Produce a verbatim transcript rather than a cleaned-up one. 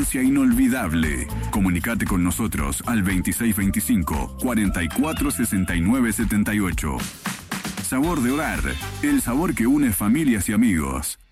experiencia inolvidable. Comunicate con nosotros al veintiséis veinticinco, cuarenta y cuatro sesenta y nueve setenta y ocho. Sabor de Hogar, el sabor que une familias y amigos.